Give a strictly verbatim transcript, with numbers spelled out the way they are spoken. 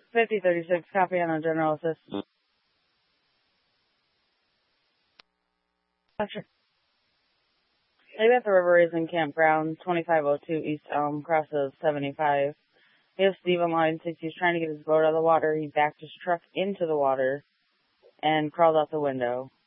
fifty thirty-six, copy on a general assist. Gotcha. Leave at the River Raisin Campground, twenty-five oh two East Elm, crosses seventy-five. We have Steve on line six. He's trying to get his boat out of the water. He backed his truck into the water and crawled out the window.